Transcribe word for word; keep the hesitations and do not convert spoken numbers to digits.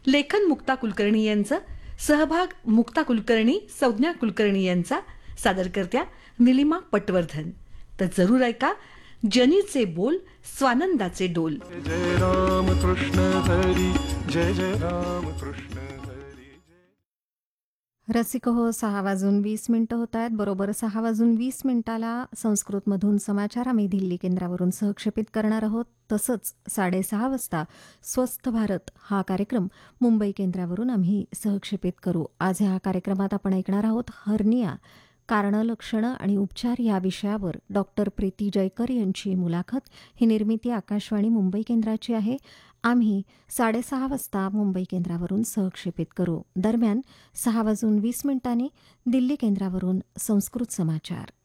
लेखन मुक्ता कुलकर्णी यांचं, सहभाग मुक्ता कुलकर्णी, संज्ञा कुलकर्णी यांचा, सादरकर्त्या निलिमा पटवर्धन. तर जरूर ऐका जनीचे बोल, स्वानंदाचे डोल. जय राम कृष्ण हरी, जय जय राम कृष्ण हरी. रसिक हो, सहा वाजून वीस मिनिटं होत आहेत. बरोबर सहा वाजून वीस मिनिटाला संस्कृतमधून समाचार आम्ही दिल्ली केंद्रावरून सहक्षेपित करणार आहोत. तसंच साडेसहा वाजता स्वस्थ भारत हा कार्यक्रम मुंबई केंद्रावरून आम्ही सहक्षेपित करू. आज ह्या कार्यक्रमात आपण ऐकणार आहोत हर्निया, कारणं, लक्षणं आणि उपचार या विषयावर डॉक्टर प्रीती जयकर यांची मुलाखत. ही निर्मिती आकाशवाणी मुंबई केंद्राची आहे. आम्ही साडेसहा वाजता मुंबई केंद्रावरून सहक्षेपित करू. दरम्यान सहा वाजून वीस मिनिटांनी दिल्ली केंद्रावरून संस्कृत समाचार.